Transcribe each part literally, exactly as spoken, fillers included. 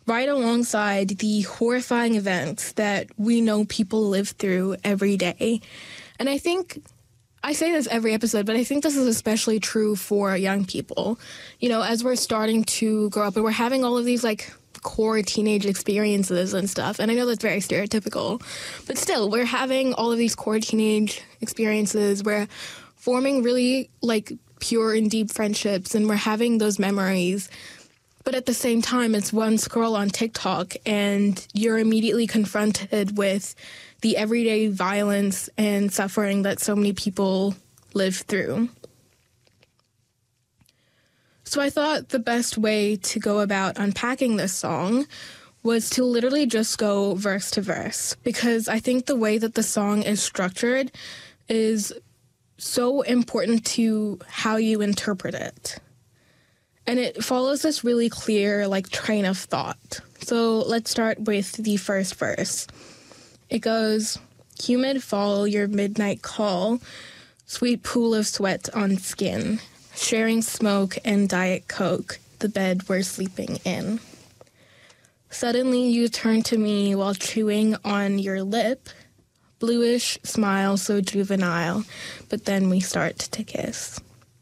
right alongside the horrifying events that we know people live through every day. And I think, I say this every episode, but I think this is especially true for young people. You know, as we're starting to grow up and we're having all of these, like, core teenage experiences and stuff, and I know that's very stereotypical, but still, we're having all of these core teenage experiences, we're forming really, like, pure and deep friendships, and we're having those memories. But at the same time, it's one scroll on TikTok, and you're immediately confronted with the everyday violence and suffering that so many people live through. So I thought the best way to go about unpacking this song was to literally just go verse to verse, because I think the way that the song is structured is so important to how you interpret it. And it follows this really clear, like, train of thought. So let's start with the first verse. It goes, "Humid fall, your midnight call, sweet pool of sweat on skin, sharing smoke and Diet Coke, the bed we're sleeping in. Suddenly you turn to me while chewing on your lip, bluish smile so juvenile, but then we start to kiss."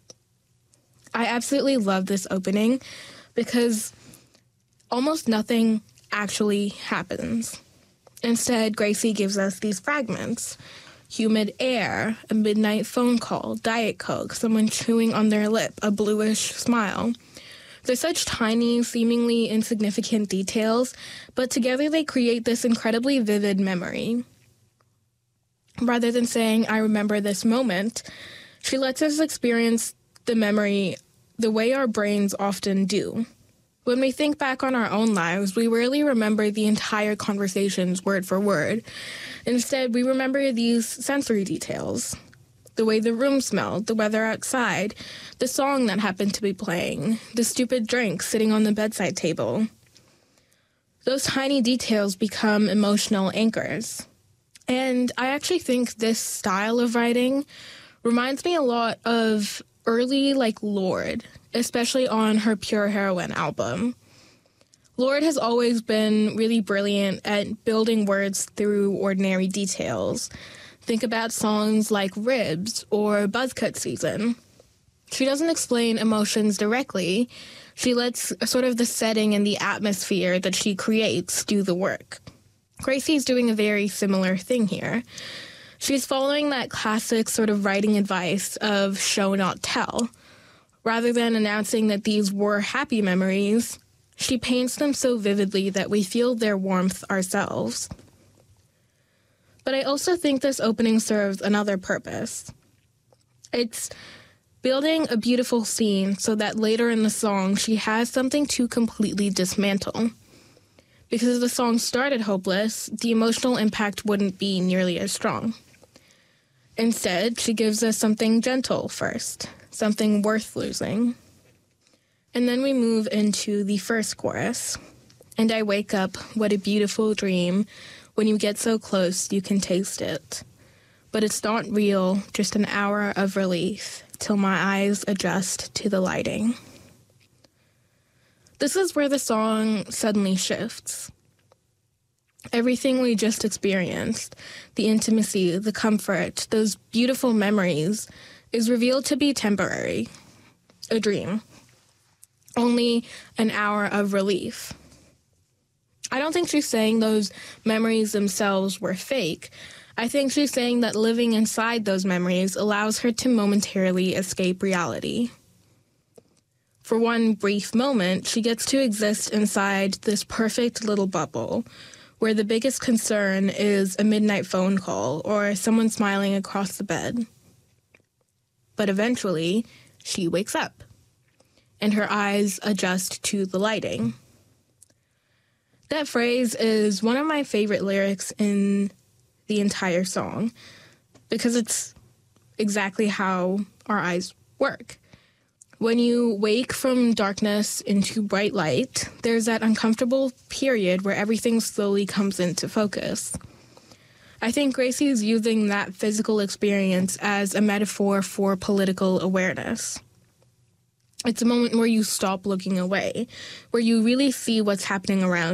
I absolutely love this opening because almost nothing actually happens. Instead, Gracie gives us these fragments. Humid air, a midnight phone call, Diet Coke, someone chewing on their lip, a bluish smile. They're such tiny, seemingly insignificant details, but together they create this incredibly vivid memory. Rather than saying, "I remember this moment," she lets us experience the memory the way our brains often do. When we think back on our own lives, we rarely remember the entire conversations word for word. Instead, we remember these sensory details. The way the room smelled, the weather outside, the song that happened to be playing, the stupid drink sitting on the bedside table. Those tiny details become emotional anchors. And I actually think this style of writing reminds me a lot of early, like, Lorde, especially on her Pure Heroine album. Lorde has always been really brilliant at building words through ordinary details. Think about songs like Ribs or Buzzcut Season. She doesn't explain emotions directly. She lets sort of the setting and the atmosphere that she creates do the work. Gracie's doing a very similar thing here. She's following that classic sort of writing advice of show not tell. Rather than announcing that these were happy memories, she paints them so vividly that we feel their warmth ourselves. But I also think this opening serves another purpose. It's building a beautiful scene so that later in the song she has something to completely dismantle. Because if the song started hopeless, the emotional impact wouldn't be nearly as strong. Instead, she gives us something gentle first, something worth losing. And then we move into the first chorus. "And I wake up, what a beautiful dream. When you get so close, you can taste it. But it's not real, just an hour of relief, till my eyes adjust to the lighting." This is where the song suddenly shifts. Everything we just experienced, the intimacy, the comfort, those beautiful memories, is revealed to be temporary, a dream, only an hour of relief. I don't think she's saying those memories themselves were fake. I think she's saying that living inside those memories allows her to momentarily escape reality. For one brief moment, she gets to exist inside this perfect little bubble, where the biggest concern is a midnight phone call or someone smiling across the bed. But eventually, she wakes up, and her eyes adjust to the lighting. That phrase is one of my favorite lyrics in the entire song, because it's exactly how our eyes work. When you wake from darkness into bright light, there's that uncomfortable period where everything slowly comes into focus. I think Gracie is using that physical experience as a metaphor for political awareness. It's a moment where you stop looking away, where you really see what's happening around